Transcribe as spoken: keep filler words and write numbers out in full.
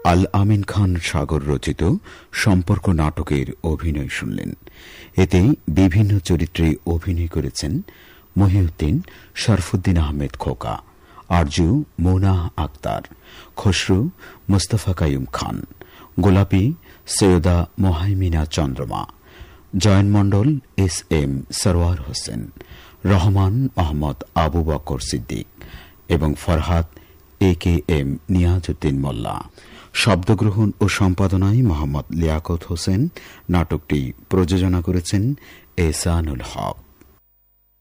আল আমিন খান সাগর রচিত সম্পর্ক নাটকের অভিনয় শুনলেন। এতে বিভিন্ন চরিত্রে অভিনয় করেছেন মহিউদ্দিন, শরফুদ্দিন আহমেদ খোকা, আরজু মোনা আক্তার, খসরু মোস্তফা কাইয়ুম খান, গোলাপী সৈয়দা মোহাইমিনা চন্দ্রমা, জয়ন মণ্ডল এস এম সরওয়ার হোসেন, রহমান মোহাম্মদ আবু বকর সিদ্দিক এবং ফরহাদ এ কে এম নিয়াজউদ্দিন মোল্লা। শব্দগ্রহণ ও সম্পাদনায় মোহাম্মদ লিয়াকত হোসেন। নাটকটি প্রযোজনা করেছেন এহসানুল হক।